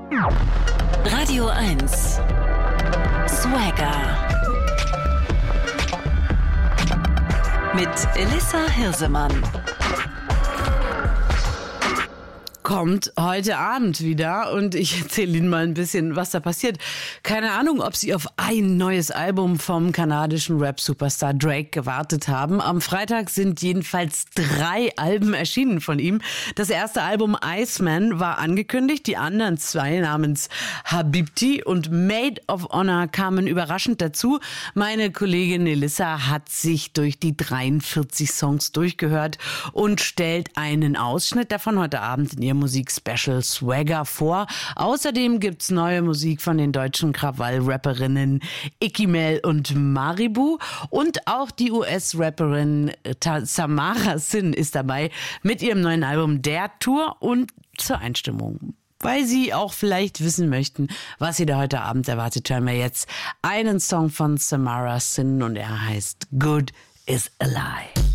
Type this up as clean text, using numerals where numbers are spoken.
Radio 1 Swagger mit Elissa Hirsemann. Kommt heute Abend wieder und ich erzähle Ihnen mal ein bisschen, was da passiert. Keine Ahnung, ob Sie auf ein neues Album vom kanadischen Rap-Superstar Drake gewartet haben. Am Freitag sind jedenfalls 3 Alben erschienen von ihm. Das erste Album Iceman war angekündigt, die anderen 2 namens Habibti und Maid of Honor kamen überraschend dazu. Meine Kollegin Elissa hat sich durch die 43 Songs durchgehört und stellt einen Ausschnitt davon heute Abend in ihrem Musikspecial Swagger vor. Außerdem gibt's neue Musik von den deutschen Krawall-Rapperinnen Ikimel und Maribu. Und auch die US-Rapperin Samara Sin ist dabei mit ihrem neuen Album Der Tour und zur Einstimmung. Weil Sie auch vielleicht wissen möchten, was Sie da heute Abend erwartet, hören wir jetzt einen Song von Samara Sin und er heißt Good is a Lie.